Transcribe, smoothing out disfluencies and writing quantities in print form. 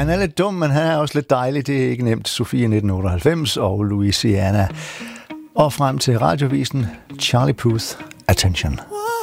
han er lidt dum, men han er også lidt dejlig. Det er ikke nemt. Sofie 1998 og Louisiana. Og frem til radiovisen Charlie Puth, Attention.